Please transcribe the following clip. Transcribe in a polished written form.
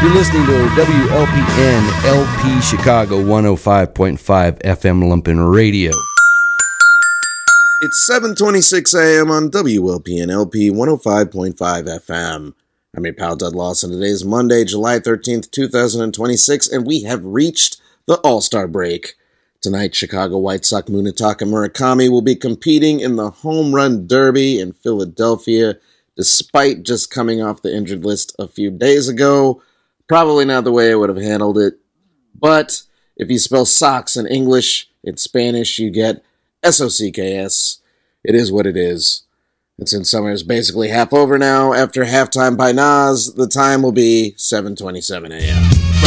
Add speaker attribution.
Speaker 1: You're listening to WLPN LP Chicago 105.5 FM Lumpin Radio.
Speaker 2: It's 7:26 a.m. on WLPN LP 105.5 FM. I'm your pal Dud Lawson. Today is Monday, July 13th, 2026, and we have reached the All-Star break. Tonight, Chicago White Sox Munetaka Murakami will be competing in the Home Run Derby in Philadelphia, despite just coming off the injured list a few days ago. Probably not the way I would have handled it, but if you spell socks in English, in Spanish, you get SOCKS. It is what it is. And since summer is basically half over now, after halftime by Nas, the time will be 7:27 a.m.